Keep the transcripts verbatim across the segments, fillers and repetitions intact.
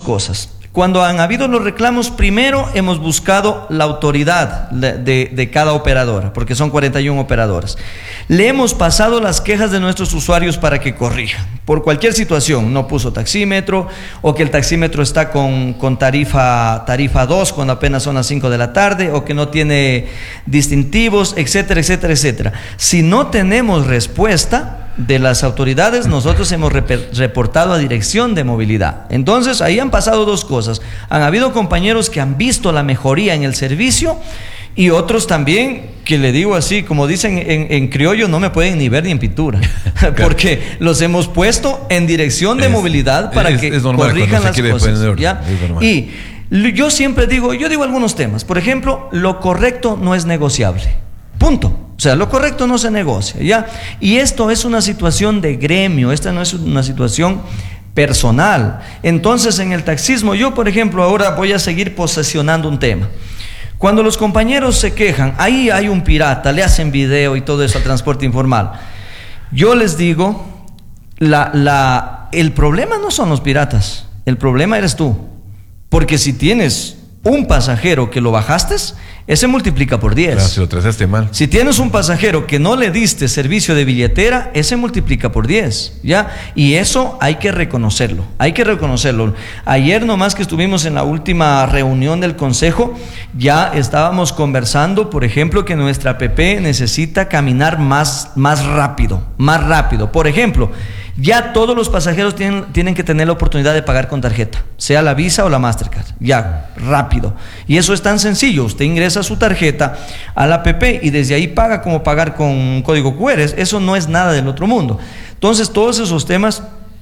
cosas. Cuando han habido los reclamos, primero hemos buscado la autoridad de, de, de cada operadora, porque son cuarenta y una operadoras. Le hemos pasado las quejas de nuestros usuarios para que corrijan. Por cualquier situación, no puso taxímetro, o que el taxímetro está con, con tarifa, tarifa dos cuando apenas son las cinco de la tarde, o que no tiene distintivos, etcétera, etcétera, etcétera. Si no tenemos respuesta de las autoridades, nosotros hemos reportado a Dirección de Movilidad. Entonces, ahí han pasado dos cosas. Han habido compañeros que han visto la mejoría en el servicio y otros también que, le digo así, como dicen en, en criollo, no me pueden ni ver ni en pintura, porque los hemos puesto en Dirección de es, Movilidad para es, que es normal, corrijan las cosas. Orden, ¿ya? Y yo siempre digo, yo digo algunos temas. Por ejemplo, lo correcto no es negociable. Punto. O sea, lo correcto no se negocia, ¿ya? Y esto es una situación de gremio, esta no es una situación personal. Entonces, en el taxismo, yo, por ejemplo, ahora voy a seguir posesionando un tema. Cuando los compañeros se quejan, ahí hay un pirata, le hacen video y todo eso al transporte informal. Yo les digo, la, la, el problema no son los piratas, el problema eres tú. Porque si tienes un pasajero que lo bajaste, ese multiplica por diez. Claro, si lo trazaste mal. Si tienes un pasajero que no le diste servicio de billetera, ese multiplica por diez, ¿ya? Y eso hay que reconocerlo, hay que reconocerlo. Ayer nomás que estuvimos en la última reunión del Consejo, ya estábamos conversando, por ejemplo, que nuestra P P necesita caminar más, más rápido, más rápido. Por ejemplo, ya todos los pasajeros tienen, tienen que tener la oportunidad de pagar con tarjeta, sea la Visa o la Mastercard, ya, rápido. Y eso es tan sencillo, usted ingresa su tarjeta a la P P y desde ahí paga como pagar con código cu erre, eso no es nada del otro mundo. Entonces todos esos temas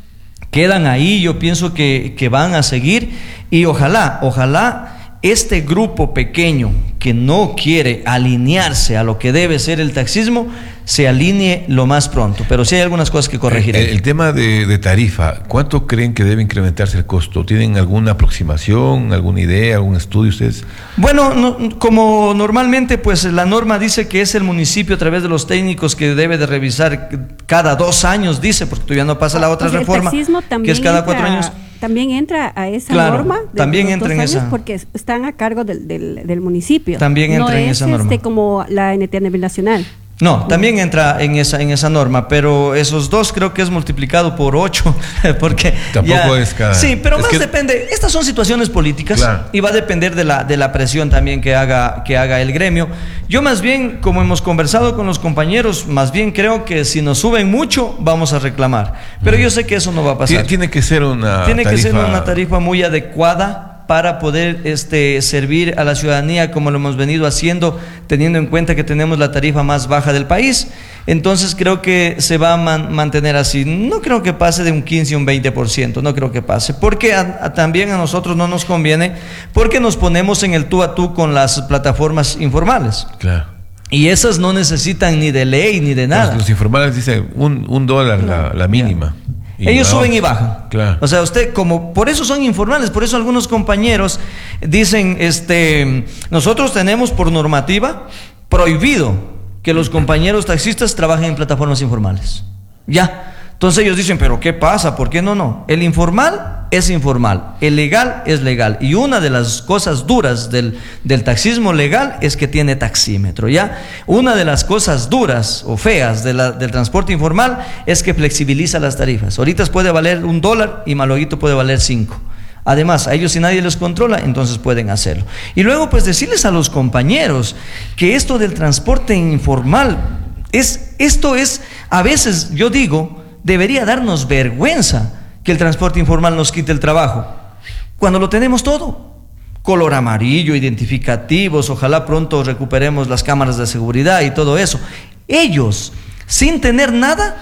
quedan ahí, yo pienso que, que van a seguir y ojalá, ojalá este grupo pequeño que no quiere alinearse a lo que debe ser el taxismo se alinee lo más pronto, pero sí hay algunas cosas que corregir. El, el tema de, de tarifa, ¿cuánto creen que debe incrementarse el costo? ¿Tienen alguna aproximación, alguna idea, algún estudio ustedes? Bueno, no, como normalmente pues la norma dice que es el municipio a través de los técnicos que debe de revisar cada dos años, dice, porque todavía no pasa la otra o sea, reforma, que es cada entra, cuatro años. También entra a esa claro, norma de también los entra dos en años esa. Porque están a cargo del, del, del municipio. También entra no en es esa norma. Este como la N T a nivel nacional. No, también entra en esa en esa norma, pero esos dos creo que es multiplicado por ocho, porque tampoco ya, es cada... Sí, pero es más que... depende, estas son situaciones políticas, claro, y va a depender de la de la presión también que haga que haga el gremio. Yo más bien, como hemos conversado con los compañeros, más bien creo que si nos suben mucho vamos a reclamar, pero yo sé que eso no va a pasar. Tiene que ser una Tiene tarifa... que ser una tarifa muy adecuada para poder este, servir a la ciudadanía como lo hemos venido haciendo, teniendo en cuenta que tenemos la tarifa más baja del país. Entonces creo que se va a man mantener así. No creo que pase de un quince a un veinte por ciento, no creo que pase, porque a, a, también a nosotros no nos conviene, porque nos ponemos en el tú a tú con las plataformas informales. Claro. Y esas no necesitan ni de ley ni de nada. Los, los informales dicen un, un dólar no, la, la mínima. Ya. Ellos no, suben y bajan. Claro. O sea, usted como, por eso son informales, por eso algunos compañeros dicen, este, nosotros tenemos por normativa prohibido que los compañeros taxistas trabajen en plataformas informales. Ya. Entonces ellos dicen, pero ¿qué pasa? ¿Por qué no? No. El informal es informal, el legal es legal. Y una de las cosas duras del, del taxismo legal es que tiene taxímetro, ¿ya? Una de las cosas duras o feas de la, del transporte informal es que flexibiliza las tarifas. Ahorita puede valer un dólar y malueguito puede valer cinco. Además, a ellos si nadie los controla, entonces pueden hacerlo. Y luego pues decirles a los compañeros que esto del transporte informal, es, esto es, a veces yo digo, debería darnos vergüenza que el transporte informal nos quite el trabajo, cuando lo tenemos todo. Color amarillo, identificativos, ojalá pronto recuperemos las cámaras de seguridad y todo eso. Ellos, sin tener nada,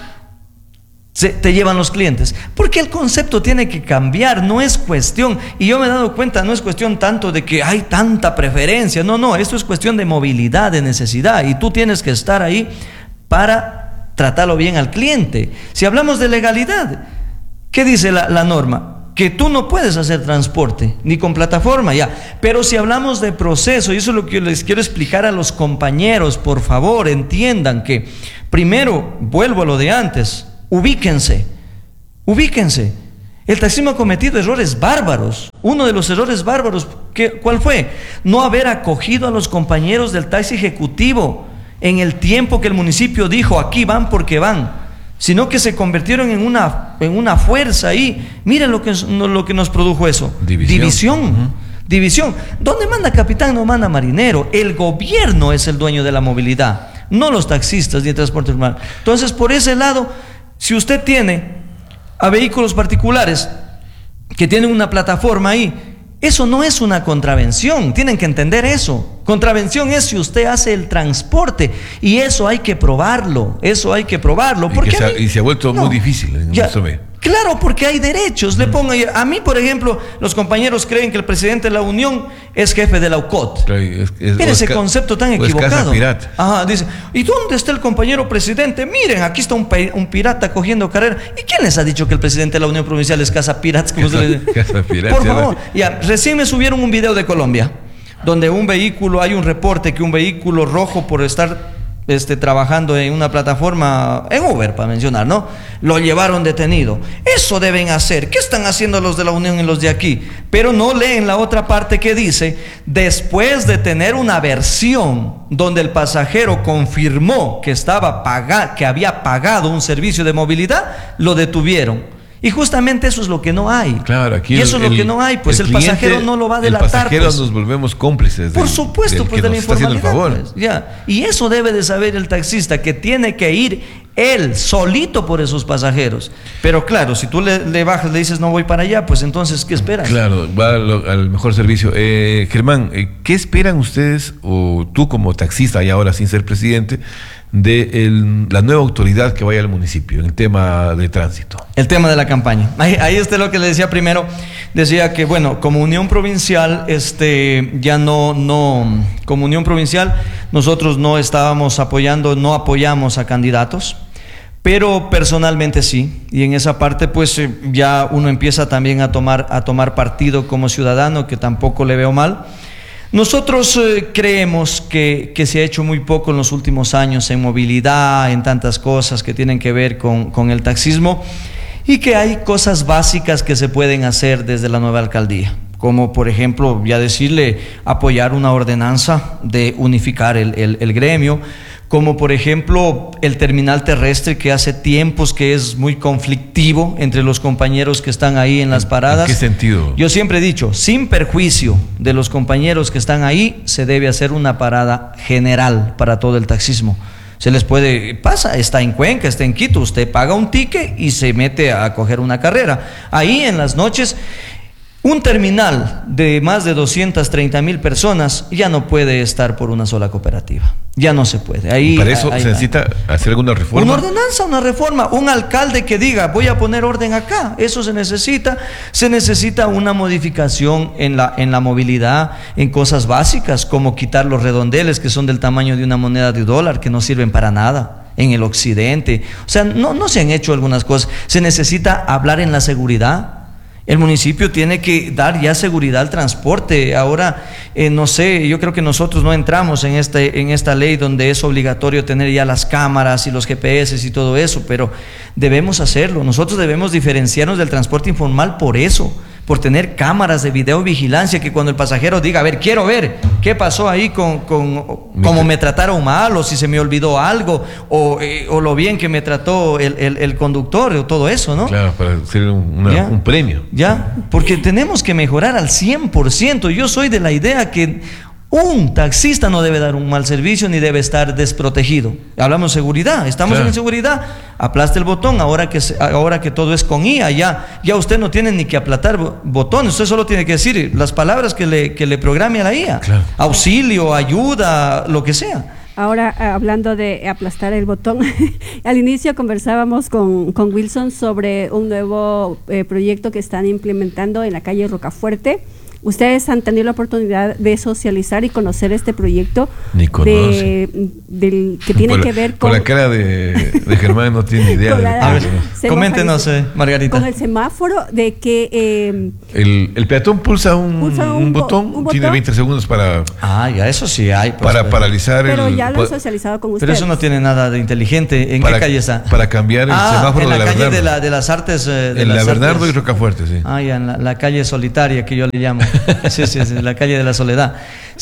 se, te llevan los clientes, porque el concepto tiene que cambiar, no es cuestión, y yo me he dado cuenta, no es cuestión tanto de que hay tanta preferencia, no, no, esto es cuestión de movilidad, de necesidad, y tú tienes que estar ahí para tratarlo bien al cliente. Si hablamos de legalidad, ¿qué dice la, la norma? Que tú no puedes hacer transporte, ni con plataforma, ya. Pero si hablamos de proceso, y eso es lo que yo les quiero explicar a los compañeros, por favor, entiendan que, primero, vuelvo a lo de antes, ubíquense, ubíquense. El taxismo ha cometido errores bárbaros. Uno de los errores bárbaros, ¿qué, ¿cuál fue? No haber acogido a los compañeros del taxi ejecutivo en el tiempo que el municipio dijo, aquí van porque van, sino que se convirtieron en una, en una fuerza ahí. Miren lo que, lo que nos produjo eso. División. División. Uh-huh. División. ¿Dónde manda capitán no manda marinero? El gobierno es el dueño de la movilidad, no los taxistas ni el transporte normal. Entonces, por ese lado, si usted tiene a vehículos particulares que tienen una plataforma ahí, eso no es una contravención, tienen que entender eso. Contravención es si usted hace el transporte, y eso hay que probarlo, eso hay que probarlo. Y, porque que se, ha, mí, y se ha vuelto no, muy difícil en ya, claro, porque hay derechos. Le pongo, a mí, por ejemplo, los compañeros creen que el presidente de la Unión es jefe de la U C O T. Claro, es, es, Mira ese concepto tan equivocado. Ajá, dice, ¿y dónde está el compañero presidente? Miren, aquí está un, un pirata cogiendo carrera. ¿Y quién les ha dicho que el presidente de la Unión Provincial es Casa Piratas? Como casa, se le dice? Casa Piratas. Por favor, ya, recién me subieron un video de Colombia, donde un vehículo, hay un reporte que un vehículo rojo, por estar Este, trabajando en una plataforma, en Uber para mencionar, ¿no? Lo llevaron detenido. Eso deben hacer. ¿Qué están haciendo los de la Unión y los de aquí? Pero no leen la otra parte que dice, después de tener una versión donde el pasajero confirmó que estaba paga, que había pagado un servicio de movilidad, lo detuvieron. Y justamente eso es lo que no hay. Claro, aquí y eso el, es lo que no hay, pues el, el cliente, pasajero no lo va a delatar. El pasajero pues. nos volvemos cómplices. Por supuesto, del pues de la informalidad. Pues, ya. Y eso debe de saber el taxista, que tiene que ir él solito por esos pasajeros. Pero claro, si tú le, le bajas, le dices no voy para allá, pues entonces, ¿qué esperas? Claro, va al, al mejor servicio. Eh, Germán, ¿qué esperan ustedes, o tú como taxista y ahora sin ser presidente, de el, la nueva autoridad que vaya al municipio en el tema de tránsito? El tema de la campaña. Ahí, ahí está lo que le decía primero. Decía que, bueno, como Unión Provincial, este, ya no, no, como Unión Provincial, nosotros no estábamos apoyando, no apoyamos a candidatos, pero personalmente sí. Y en esa parte, pues, ya uno empieza también a tomar, a tomar partido como ciudadano, que tampoco le veo mal. Nosotros eh, creemos que, que se ha hecho muy poco en los últimos años en movilidad, en tantas cosas que tienen que ver con, con el taxismo, y que hay cosas básicas que se pueden hacer desde la nueva alcaldía, como por ejemplo, ya decirle, apoyar una ordenanza de unificar el, el, el gremio, como por ejemplo el terminal terrestre, que hace tiempos que es muy conflictivo entre los compañeros que están ahí en las paradas. ¿En qué sentido? Yo siempre he dicho, sin perjuicio de los compañeros que están ahí, se debe hacer una parada general para todo el taxismo. Se les puede, pasa, está en Cuenca, está en Quito, usted paga un ticket y se mete a coger una carrera. Ahí en las noches, un terminal de más de doscientas treinta mil personas ya no puede estar por una sola cooperativa. Ya no se puede. Ahí, Para eso ahí, se necesita ahí. hacer alguna reforma. Una ordenanza, una reforma. Un alcalde que diga, voy a poner orden acá. Eso se necesita. Se necesita una modificación en la, en la movilidad, en cosas básicas, como quitar los redondeles que son del tamaño de una moneda de dólar, que no sirven para nada en el occidente. O sea, no, no se han hecho algunas cosas. Se necesita hablar en la seguridad. El municipio tiene que dar ya seguridad al transporte. Ahora, eh, no sé, yo creo que nosotros no entramos en, este, en esta ley donde es obligatorio tener ya las cámaras y los G P S y todo eso, pero debemos hacerlo. Nosotros debemos diferenciarnos del transporte informal por eso, por tener cámaras de videovigilancia, que cuando el pasajero diga, a ver, quiero ver qué pasó ahí con, con cómo me trataron mal, o si se me olvidó algo, o, eh, o lo bien que me trató el, el, el conductor, o todo eso, ¿no? Claro, para hacer una, un premio. Ya, porque tenemos que mejorar al cien por ciento. Yo soy de la idea que un taxista no debe dar un mal servicio ni debe estar desprotegido. Hablamos de seguridad, estamos claro. en seguridad. Aplaste el botón, ahora que, ahora que todo es con I A, ya, ya usted no tiene ni que aplatar botones, usted solo tiene que decir las palabras que le, que le programe a la I A. Claro. Auxilio, ayuda, lo que sea. Ahora, hablando de aplastar el botón, al inicio conversábamos con, con Wilson sobre un nuevo eh, proyecto que están implementando en la calle Rocafuerte, ustedes han tenido la oportunidad de socializar y conocer este proyecto Ni conoce. de, del, que tiene por que la, ver con... Por la cara de, de Germán no tiene idea. Con de la- A ver, semáforo. coméntenos, eh, Margarita. Con el semáforo de que... eh, El, el peatón pulsa un, Pulsa un un bo- botón, un tiene botón. veinte segundos para, Ah, ya, eso sí hay. pues, para pero- paralizar pero el... ya lo han pa- socializado con Pero ustedes. eso no tiene nada de inteligente. ¿En para, qué calle está? Para cambiar el ah, semáforo en la, de la calle Bernardo. de, la, de las artes. eh, de en las la Bernardo artes. y Rocafuerte, sí. Ah, ya, en la, la calle solitaria que yo le llamo. Sí, sí, sí, la calle de la soledad.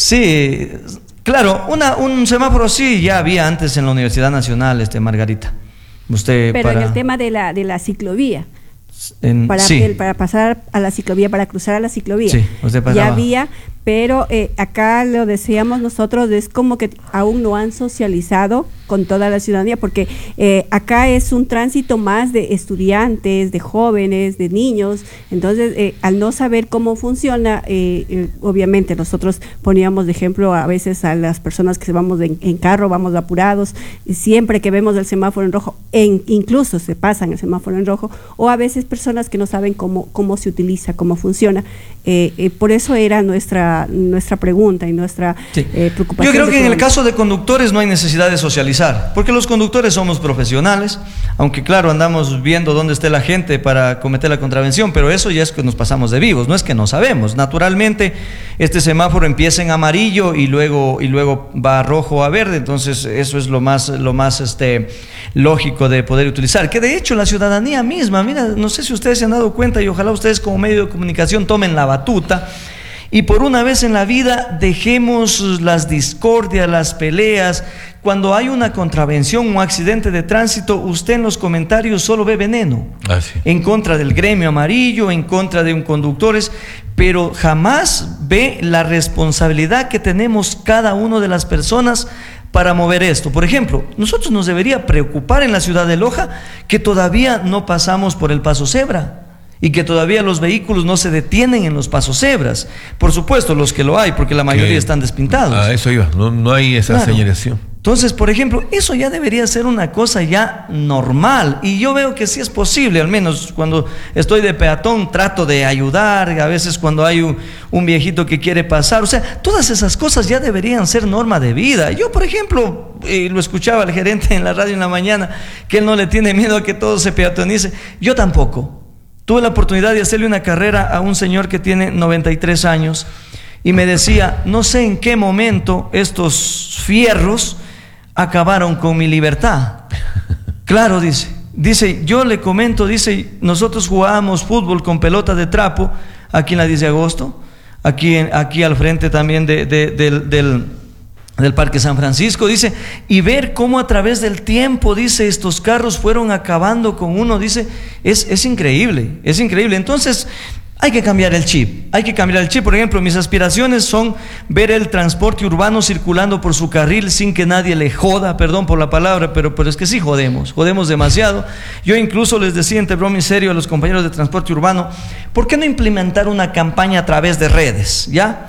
Sí, claro, una, un semáforo sí ya había antes en la Universidad Nacional, este Margarita. Usted Pero para, en el tema de la, de la ciclovía. en- Para, sí. el- para pasar a la ciclovía, para cruzar a la ciclovía. Sí, usted pasaba. Ya había, pero eh, acá lo decíamos nosotros, es como que aún no han socializado con toda la ciudadanía, porque eh, acá es un tránsito más de estudiantes, de jóvenes, de niños, entonces eh, al no saber cómo funciona, eh, eh, obviamente nosotros poníamos de ejemplo a veces a las personas que vamos en, en carro, vamos apurados, y siempre que vemos el semáforo en rojo, en, incluso se pasan el semáforo en rojo, o a veces personas que no saben cómo, cómo se utiliza, cómo funciona. Eh, eh, por eso era nuestra, nuestra pregunta y nuestra Sí. eh, preocupación. Yo creo de que en el programa. caso de conductores no hay necesidad de socializar, porque los conductores somos profesionales, aunque claro, andamos viendo dónde esté la gente para cometer la contravención, pero eso ya es que nos pasamos de vivos, no es que no sabemos. Naturalmente, este semáforo empieza en amarillo y luego, y luego va a rojo a verde, entonces eso es lo más, lo más este, lógico de poder utilizar. Que de hecho la ciudadanía misma, mira, no sé si ustedes se han dado cuenta y ojalá ustedes como medio de comunicación tomen la batuta. Y por una vez en la vida dejemos las discordias, las peleas. Cuando hay una contravención o accidente de tránsito, usted en los comentarios solo ve veneno. Ah, sí. En contra del gremio amarillo, en contra de un conductores, pero jamás ve la responsabilidad que tenemos cada una de las personas para mover esto. Por ejemplo, nosotros nos debería preocupar en la ciudad de Loja que todavía no pasamos por el paso cebra y que todavía los vehículos no se detienen en los pasos cebras. Por supuesto, los que lo hay, porque la mayoría Que- están despintados. A eso iba, no, no hay esa Claro. señalización. Entonces, por ejemplo, eso ya debería ser una cosa ya normal. Y yo veo que sí es posible, al menos cuando estoy de peatón trato de ayudar, a veces cuando hay un, un viejito que quiere pasar. O sea, todas esas cosas ya deberían ser norma de vida. Yo, por ejemplo, eh, lo escuchaba el gerente en la radio en la mañana, que él no le tiene miedo a que todo se peatonice. Yo tampoco. Tuve la oportunidad de hacerle una carrera a un señor que tiene noventa y tres años y me decía, no sé en qué momento estos fierros acabaron con mi libertad. Claro, dice. Dice, yo le comento, dice, nosotros jugábamos fútbol con pelota de trapo aquí en la diez de agosto, aquí, en, aquí al frente también de, de, del, del, del Parque San Francisco, dice, y ver cómo a través del tiempo, dice, estos carros fueron acabando con uno, dice, es, es increíble, es increíble. Entonces, hay que cambiar el chip, hay que cambiar el chip. Por ejemplo, mis aspiraciones son ver el transporte urbano circulando por su carril sin que nadie le joda, perdón por la palabra, pero, pero es que sí jodemos, jodemos demasiado. Yo incluso les decía entre broma y serio a los compañeros de transporte urbano, ¿por qué no implementar una campaña a través de redes? ¿Ya?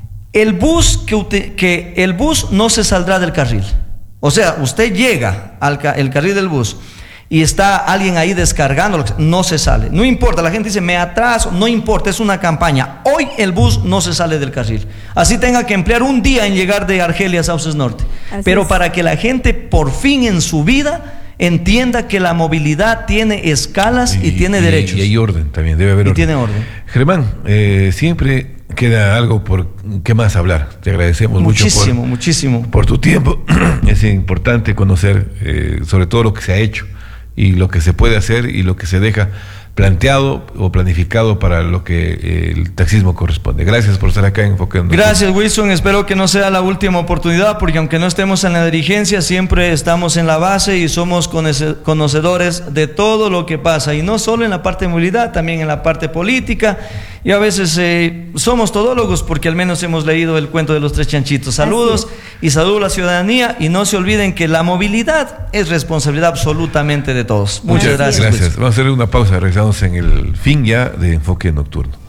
El bus, que, ute- que el bus no se saldrá del carril. O sea, usted llega al ca- el carril del bus y está alguien ahí descargando, no se sale. No importa, la gente dice, me atraso, no importa, es una campaña. Hoy el bus no se sale del carril. Así tenga que emplear un día en llegar de Argelia a Sauces Norte. Así Pero es. para que la gente por fin en su vida entienda que la movilidad tiene escalas y, tiene derechos. Y hay orden también, debe haber Y orden. tiene orden. Germán, eh, siempre queda algo por qué más hablar. Te agradecemos Muchísimo, mucho por, muchísimo. por tu tiempo. Es importante conocer eh, sobre todo lo que se ha hecho y lo que se puede hacer y lo que se deja planteado o planificado para lo que eh, el taxismo corresponde. Gracias por estar acá en Enfoque Nocturno. Gracias, Wilson. Espero que no sea la última oportunidad, porque aunque no estemos en la dirigencia, siempre estamos en la base y somos conoce- conocedores de todo lo que pasa, y no solo en la parte de movilidad, también en la parte política, y a veces eh, somos todólogos porque al menos hemos leído el cuento de los tres chanchitos. Saludos y saludo a la ciudadanía, y no se olviden que la movilidad es responsabilidad absolutamente de todos. Muchas Así gracias. es. Gracias. Wilson. Vamos a hacer una pausa. Regresamos en el fin ya de Enfoque Nocturno.